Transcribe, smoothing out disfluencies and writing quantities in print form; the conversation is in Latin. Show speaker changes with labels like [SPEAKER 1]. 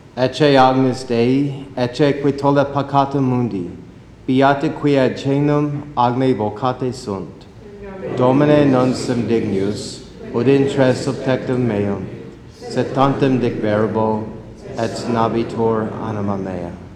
[SPEAKER 1] Ecce agnus Dei, ecce qui tollet peccata mundi, beata qui ad cenum agne vocate sunt. Domine non sum dignus, ut intre subtectum meum, sed tantum dic verbo, et nabitur anima mea.